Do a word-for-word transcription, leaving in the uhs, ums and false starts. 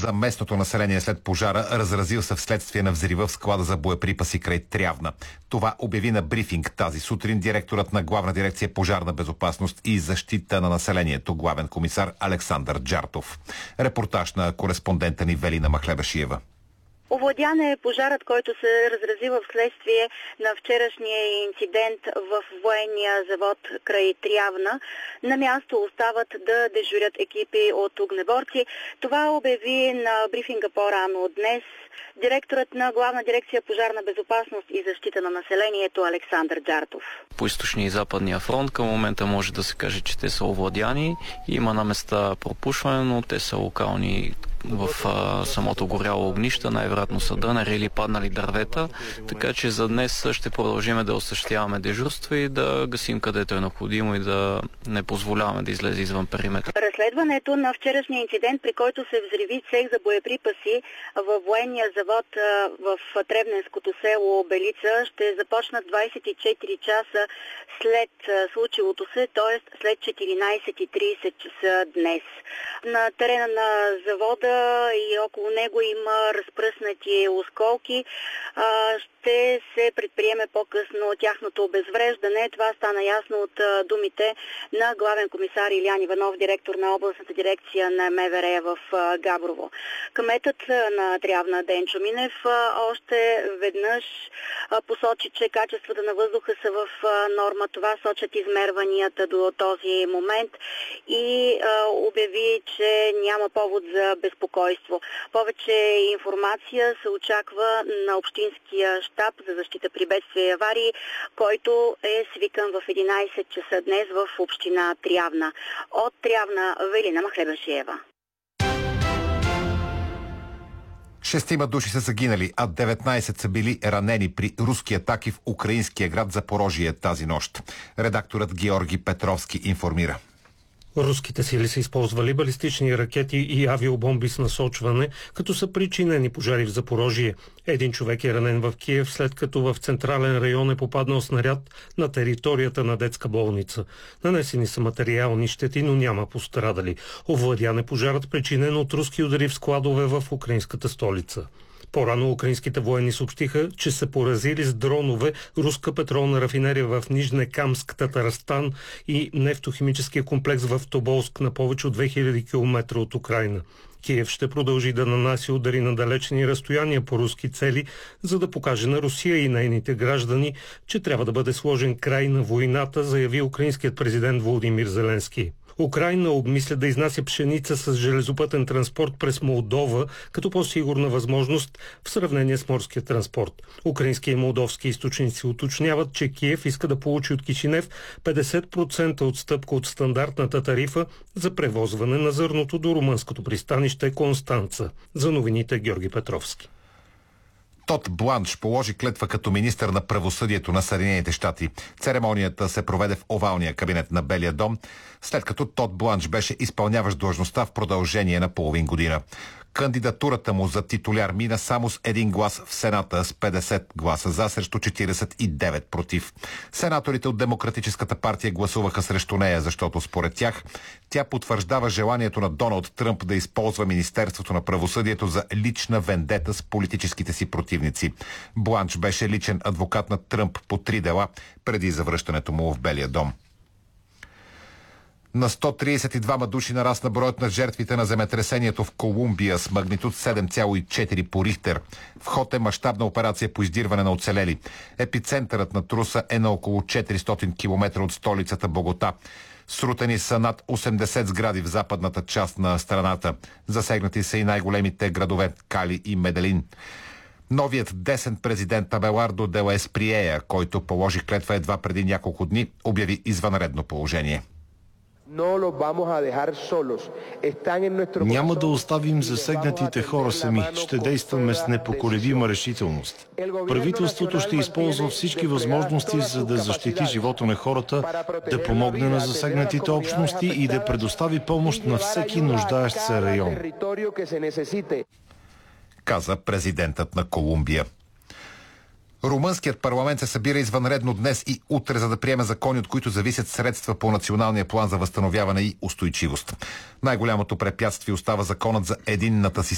за местното население след пожара, разразил се вследствие на взрива в склада за боеприпаси край Трявна. Това обяви на брифинг тази сутрин директорът на Главна дирекция пожарна безопасност и защита на населението, главен комисар Александър Джартов. Репортаж на кореспондента ни Велина Махлебашиева. Овладян е пожарът, който се разразива вследствие на вчерашния инцидент в военния завод край Трявна. На място остават да дежурят екипи от огнеборци. Това обяви на брифинга по-рано днес директорът на Главна дирекция пожарна безопасност и защита на населението Александър Джартов. По източния и западния фронт към момента може да се каже, че те са овладяни. Има на места пропушване, но те са локални в а, самото горяло огнище, най-вероятно са дънери или паднали дървета, така че за днес ще продължим да осъществяваме дежурство и да гасим където е необходимо и да не позволяваме да излезе извън периметъра. Разследването на вчерашния инцидент, при който се взриви цех за боеприпаси във военния завод в Тревненското село Белица, ще започнат двадесет и четири часа след случилото се, т.е. след четиринадесет и тридесет часа днес. На терена на завода и около него има разпръснати осколки. Ще се предприеме по-късно тяхното обезвреждане. Това стана ясно от думите на главен комисар Илиян Иванов, директор на областната дирекция на МВР в Габрово. Кметът на Трявна Денчо Минев още веднъж посочи, че качествата на въздуха са в норма. Това сочат измерванията до този момент и обяви, че няма повод за безпокойство. Повече информация се очаква на Общинския щаб за защита при бедствия и аварии, който е свикан в единадесет часа днес в община Трявна. От Трявна, Велина Махлебашиева. Шестима души са загинали, а деветнадесет са били ранени при руски атаки в украинския град Запорожие тази нощ. Редакторът Георги Петровски информира. Руските сили са използвали балистични ракети и авиобомби с насочване, като са причинени пожари в Запорожие. Един човек е ранен в Киев, след като в централен район е попаднал снаряд на територията на детска болница. Нанесени са материални щети, но няма пострадали. Овладян е пожарът, причинен от руски удари в складове в украинската столица. По-рано украинските военни съобщиха, че са поразили с дронове руска петролна рафинерия в Нижнекамск, Татарстан и нефтохимическия комплекс в Тоболск на повече от две хиляди километра от Украйна. Киев ще продължи да нанася удари на далечни разстояния по руски цели, за да покаже на Русия и нейните граждани, че трябва да бъде сложен край на войната, заяви украинският президент Володимир Зеленски. Украйна обмисля да изнася пшеница с железопътен транспорт през Молдова като по-сигурна възможност в сравнение с морския транспорт. Украински и молдовски източници уточняват, че Киев иска да получи от Кишинев петдесет процента отстъпка от стандартната тарифа за превозване на зърното до румънското пристанище Констанца. За новините Георги Петровски. Тод Бланш положи клетва като министър на правосъдието на Съединените щати. Церемонията се проведе в овалния кабинет на Белия дом, след като Тод Бланш беше изпълняващ длъжността в продължение на половин година. Кандидатурата му за титуляр мина само с един глас в Сената, с петдесет гласа за срещу четиридесет и девет против. Сенаторите от Демократическата партия гласуваха срещу нея, защото според тях тя потвърждава желанието на Доналд Тръмп да използва Министерството на правосъдието за лична вендета с политическите си противници. Бланш беше личен адвокат на Тръмп по три дела преди завръщането му в Белия дом. На сто тридесет и двама души нарасна броят на жертвите на земетресението в Колумбия с магнитуд седем цяло и четири по Рихтер. В ход е мащабна операция по издирване на оцелели. Епицентърът на труса е на около четиристотин километра от столицата Богота. Срутени са над осемдесет сгради в западната част на страната. Засегнати са и най-големите градове Кали и Меделин. Новият десен президент Абелардо де ла Есприея, който положи клетва едва преди няколко дни, обяви извънредно положение. Няма да оставим засегнатите хора сами. Ще действаме с непоколебима решителност. Правителството ще използва всички възможности, за да защити живота на хората, да помогне на засегнатите общности и да предостави помощ на всеки нуждаещ се район, каза президентът на Колумбия. Румънският парламент се събира извънредно днес и утре, за да приеме закони, от които зависят средства по Националния план за възстановяване и устойчивост. Най-голямото препятствие остава законът за единната система